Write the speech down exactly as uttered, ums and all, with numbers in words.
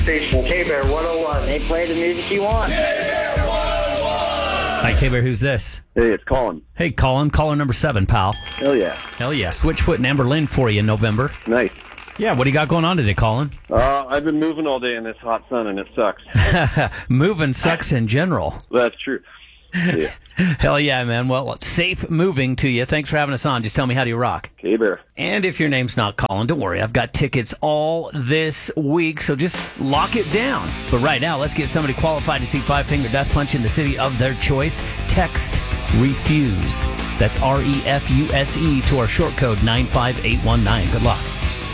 Station K-Bear one oh one. They play the music you want. Hi, K-Bear, who's this? Hey, it's Colin. Hey, Colin. Caller number seven, pal. Hell yeah. Hell yeah. Switchfoot and Amber Lynn for you in November. Nice. Yeah, what do you got going on today, Colin? Uh, I've been moving all day in this hot sun, and it sucks. Moving sucks in general. That's true. Yeah. Hell yeah, man. Well, it's safe moving to you. Thanks for having us on. Just tell me, how do you rock? K-Bear. And if your name's not Colin, don't worry. I've got tickets all this week, so just lock it down. But right now, let's get somebody qualified to see Five Finger Death Punch in the city of their choice. Text REFUSE. That's R E F U S E to our short code nine five eight one nine. Good luck.